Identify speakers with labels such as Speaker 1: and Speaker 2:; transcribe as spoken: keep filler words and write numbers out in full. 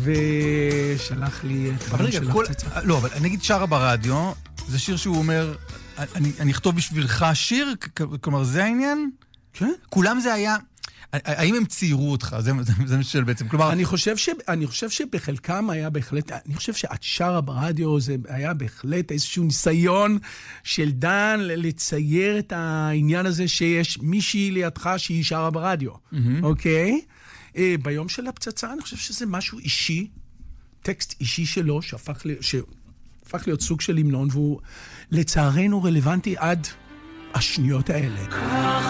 Speaker 1: ושלח לי את
Speaker 2: אבל רגע, כל... לא, אבל נגיד שרה ברדיו, זה שיר שהוא אומר, אני, אני אכתוב בשבילך שיר, כלומר, זה העניין?
Speaker 1: כן.
Speaker 2: כולם זה היה... האם הם ציירו אותך? זה, זה, זה משל בעצם. כלומר...
Speaker 1: אני חושב ש, אני חושב שבחלקם היה בהחלט, אני חושב שאת שרה ברדיו, זה היה בהחלט איזשהו ניסיון של דן לצייר את העניין הזה שיש מישהי לידך שהיא שרה ברדיו. Mm-hmm. אוקיי? ביום של הפצצה, אני חושב שזה משהו אישי, טקסט אישי שלו, שהפך, לי, שהפך להיות סוג של המנון, והוא לצערנו רלוונטי עד השניות האלה.